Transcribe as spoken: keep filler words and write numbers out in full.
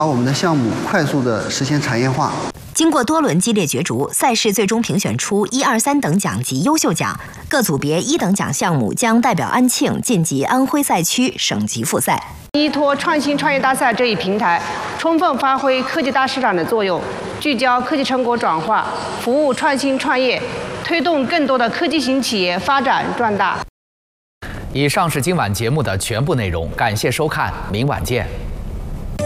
把我们的项目快速的实现产业化。 经过多轮激烈角逐，赛事最终评选出一二三等奖及优秀奖，各组别一等奖项目将代表安庆晋级安徽赛区省级复赛。 依托创新创业大赛这一平台，充分发挥科技大市场的作用，聚焦科技成果转化，服务创新创业，推动更多的科技型企业发展壮大。 以上是今晚节目的全部内容，感谢收看，明晚见。